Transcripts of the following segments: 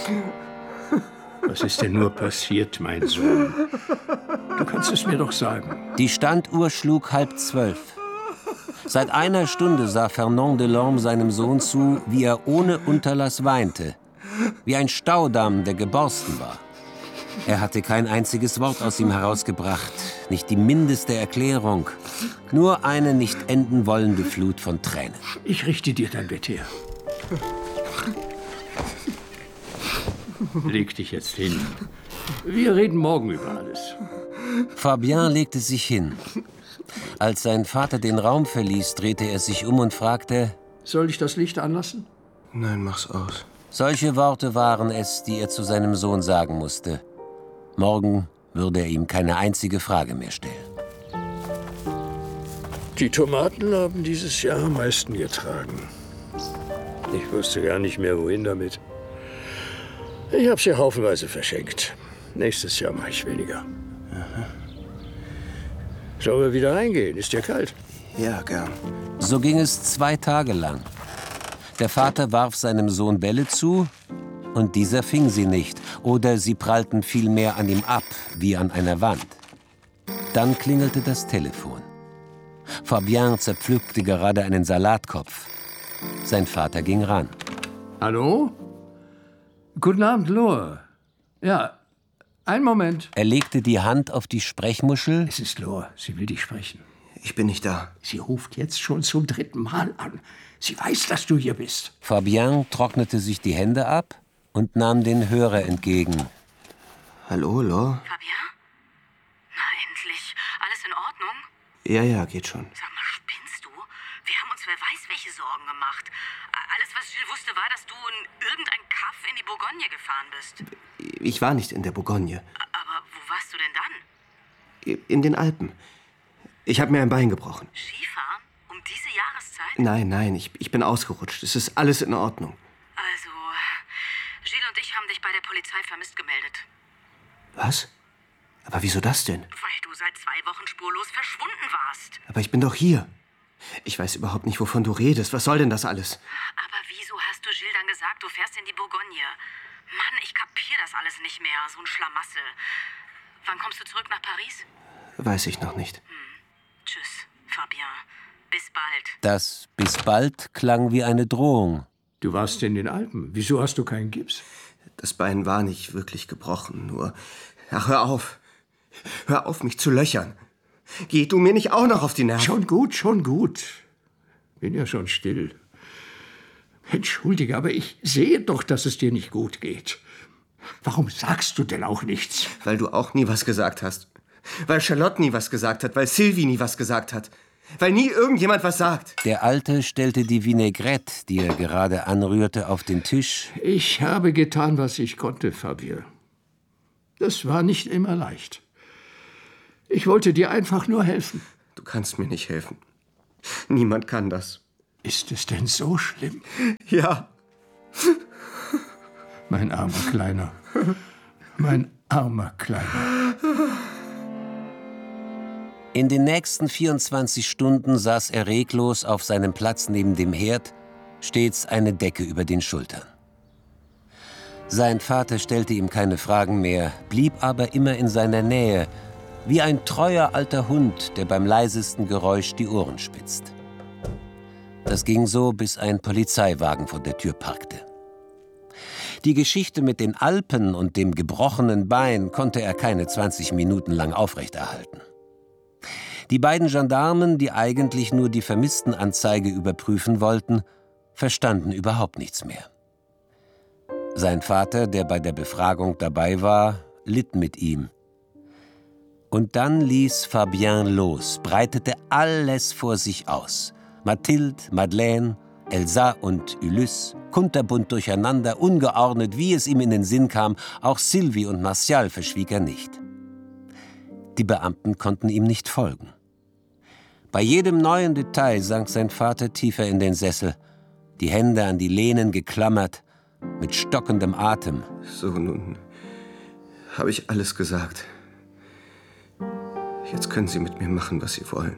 Was ist denn nur passiert, mein Sohn? Du kannst es mir doch sagen. Die Standuhr schlug 11:30. Seit einer Stunde sah Fernand Delorme seinem Sohn zu, wie er ohne Unterlass weinte. Wie ein Staudamm, der geborsten war. Er hatte kein einziges Wort aus ihm herausgebracht, nicht die mindeste Erklärung. Nur eine nicht enden wollende Flut von Tränen. Ich richte dir dein Bett her. Leg dich jetzt hin. Wir reden morgen über alles. Fabien legte sich hin. Als sein Vater den Raum verließ, drehte er sich um und fragte: Soll ich das Licht anlassen? Nein, mach's aus. Solche Worte waren es, die er zu seinem Sohn sagen musste. Morgen würde er ihm keine einzige Frage mehr stellen. Die Tomaten haben dieses Jahr am meisten getragen. Ich wusste gar nicht mehr, wohin damit. Ich habe sie haufenweise verschenkt. Nächstes Jahr mache ich weniger. Aha. Sollen wir wieder reingehen? Ist dir kalt? Ja, gern. So ging es 2 Tage lang. Der Vater warf seinem Sohn Bälle zu und dieser fing sie nicht. Oder sie prallten vielmehr an ihm ab, wie an einer Wand. Dann klingelte das Telefon. Fabien zerpflückte gerade einen Salatkopf. Sein Vater ging ran. Hallo? Guten Abend, Lore. Ja, einen Moment. Er legte die Hand auf die Sprechmuschel. Es ist Lore, sie will dich sprechen. Ich bin nicht da. Sie ruft jetzt schon zum 3. Mal an. Sie weiß, dass du hier bist. Fabien trocknete sich die Hände ab und nahm den Hörer entgegen. Hallo, Lore? Fabien? Na, endlich. Alles in Ordnung? Ja, geht schon. Sag mal, spinnst du? Wir haben uns wer weiß welche Sorgen gemacht. Alles, was Gilles wusste, war, dass du in irgendein Kaff in die Bourgogne gefahren bist. Ich war nicht in der Bourgogne. Aber wo warst du denn dann? In den Alpen. Ich habe mir ein Bein gebrochen. Skifahren? Um diese Jahreszeit? Nein, ich bin ausgerutscht. Es ist alles in Ordnung. Also, Gilles und ich haben dich bei der Polizei vermisst gemeldet. Was? Aber wieso das denn? Weil du seit 2 Wochen spurlos verschwunden warst. Aber ich bin doch hier. Ich weiß überhaupt nicht, wovon du redest. Was soll denn das alles? Aber wieso hast du Gilles dann gesagt, du fährst in die Bourgogne? Mann, ich kapier das alles nicht mehr. So ein Schlamassel. Wann kommst du zurück nach Paris? Weiß ich noch nicht. Tschüss, Fabien. Bis bald. Das bis bald klang wie eine Drohung. Du warst in den Alpen. Wieso hast du keinen Gips? Das Bein war nicht wirklich gebrochen, nur... Ach, hör auf. Hör auf, mich zu löchern. Geh du mir nicht auch noch auf die Nerven. Schon gut. Bin ja schon still. Entschuldige, aber ich sehe doch, dass es dir nicht gut geht. Warum sagst du denn auch nichts? Weil du auch nie was gesagt hast. Weil Charlotte nie was gesagt hat. Weil Sylvie nie was gesagt hat. Weil nie irgendjemand was sagt. Der Alte stellte die Vinaigrette, die er gerade anrührte, auf den Tisch. Ich habe getan, was ich konnte, Fabien. Das war nicht immer leicht. Ich wollte dir einfach nur helfen. Du kannst mir nicht helfen. Niemand kann das. Ist es denn so schlimm? Ja. Mein armer Kleiner. Mein armer Kleiner. In den nächsten 24 Stunden saß er reglos auf seinem Platz neben dem Herd, stets eine Decke über den Schultern. Sein Vater stellte ihm keine Fragen mehr, blieb aber immer in seiner Nähe, wie ein treuer alter Hund, der beim leisesten Geräusch die Ohren spitzt. Das ging so, bis ein Polizeiwagen vor der Tür parkte. Die Geschichte mit den Alpen und dem gebrochenen Bein konnte er keine 20 Minuten lang aufrechterhalten. Die beiden Gendarmen, die eigentlich nur die Vermisstenanzeige überprüfen wollten, verstanden überhaupt nichts mehr. Sein Vater, der bei der Befragung dabei war, litt mit ihm. Und dann ließ Fabien los, breitete alles vor sich aus. Mathilde, Madeleine, Elsa und Ulysse, kunterbunt durcheinander, ungeordnet, wie es ihm in den Sinn kam, auch Sylvie und Martial verschwieg er nicht. Die Beamten konnten ihm nicht folgen. Bei jedem neuen Detail sank sein Vater tiefer in den Sessel, die Hände an die Lehnen geklammert, mit stockendem Atem. So, nun habe ich alles gesagt. Jetzt können Sie mit mir machen, was Sie wollen.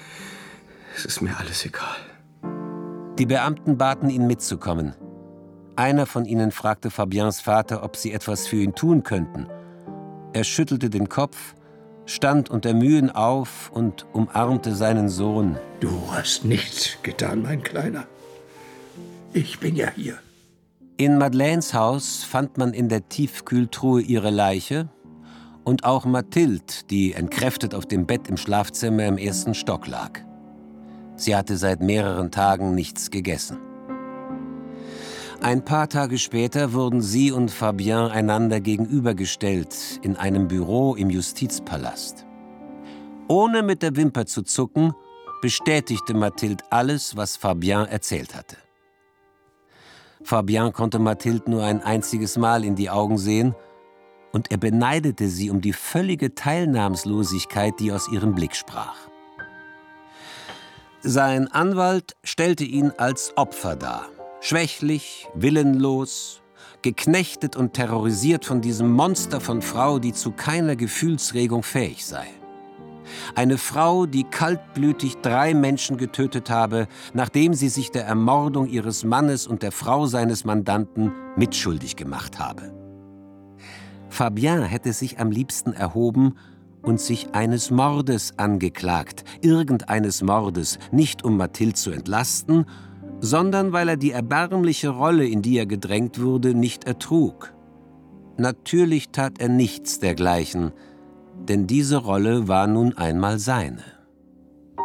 Es ist mir alles egal. Die Beamten baten ihn mitzukommen. Einer von ihnen fragte Fabiens Vater, ob sie etwas für ihn tun könnten. Er schüttelte den Kopf, stand unter Mühen auf und umarmte seinen Sohn. Du hast nichts getan, mein Kleiner. Ich bin ja hier. In Madeleines Haus fand man in der Tiefkühltruhe ihre Leiche und auch Mathilde, die entkräftet auf dem Bett im Schlafzimmer im 1. Stock lag. Sie hatte seit mehreren Tagen nichts gegessen. Ein paar Tage später wurden sie und Fabien einander gegenübergestellt in einem Büro im Justizpalast. Ohne mit der Wimper zu zucken, bestätigte Mathilde alles, was Fabien erzählt hatte. Fabien konnte Mathilde nur ein einziges Mal in die Augen sehen und er beneidete sie um die völlige Teilnahmslosigkeit, die aus ihrem Blick sprach. Sein Anwalt stellte ihn als Opfer dar. Schwächlich, willenlos, geknechtet und terrorisiert von diesem Monster von Frau, die zu keiner Gefühlsregung fähig sei. Eine Frau, die kaltblütig 3 Menschen getötet habe, nachdem sie sich der Ermordung ihres Mannes und der Frau seines Mandanten mitschuldig gemacht habe. Fabien hätte sich am liebsten erhoben und sich eines Mordes angeklagt, irgendeines Mordes, nicht um Mathilde zu entlasten, sondern weil er die erbärmliche Rolle, in die er gedrängt wurde, nicht ertrug. Natürlich tat er nichts dergleichen, denn diese Rolle war nun einmal seine.